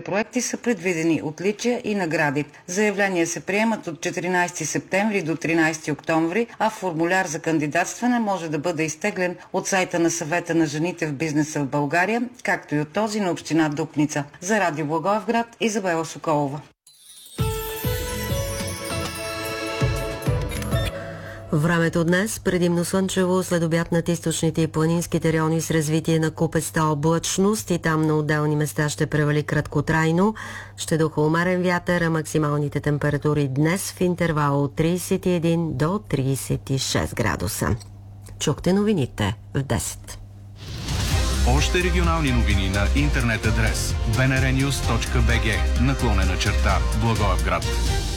проекти са предвидени отличия и награди. Заявления се приемат от 14 септември до 13 октомври, а формуляр за кандидатстване може да бъде изтеглен от сайта на Съвета на жените в бизнеса в България, както и от този на община Дупница. За Радио Благоевград, Изабела Соколова. Времето днес предимно слънчево, след обяд над източните и планинските райони с развитие на купеста облачност и там на отделни места ще превали краткотрайно. Ще духа умерен вятър, а максималните температури днес в интервал от 31 до 36 градуса. Чухте новините в 10. Още регионални новини на интернет адрес bnrnews.bg /Благоевград.